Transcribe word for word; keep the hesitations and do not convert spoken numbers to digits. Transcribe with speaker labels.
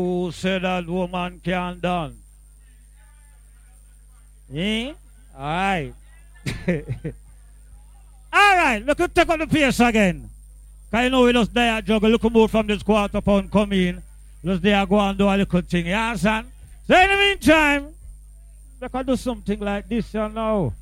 Speaker 1: Who said that woman can't dance? Eh? Alright. Alright, look at take up the pace again. Cause you know we just there juggle, look more from this quarter pound come in. Just there go and do a little thing, you understand? So in the meantime, they can do something like this, you know.